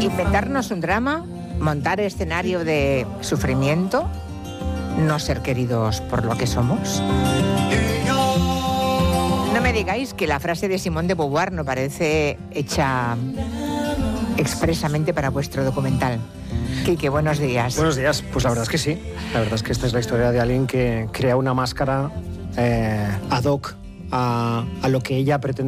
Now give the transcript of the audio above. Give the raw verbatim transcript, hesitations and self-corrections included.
Inventarnos un drama, montar escenario de sufrimiento, no ser queridos por lo que somos. No me digáis que la frase de Simone de Beauvoir no parece hecha expresamente para vuestro documental. Quique, buenos días. Buenos días, pues la verdad es que sí. La verdad es que esta es la historia de alguien que crea una máscara eh, ad hoc a, a lo que ella pretende